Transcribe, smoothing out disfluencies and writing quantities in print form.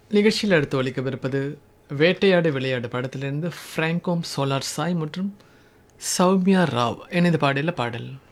நிகழ்ச்சியில் அடுத்து ஒலிக்கவிருப்பது வேட்டையாடு விளையாடு படத்திலிருந்து ஃப்ராங்கோம் சோலார் சாய் மற்றும் சௌமியா ராவ் இணைந்து பாடியுள்ள பாடல்.